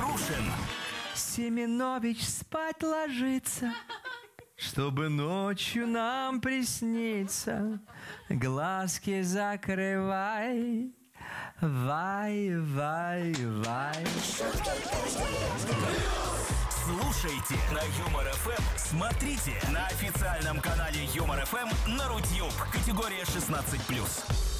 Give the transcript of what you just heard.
Трушин. Семенович спать ложится, чтобы ночью нам присниться. Глазки закрывай, вай, вай, вай. Слушайте на Юмор ФМ. Смотрите на официальном канале Юмор ФМ на Рутьюб. Категория 16+.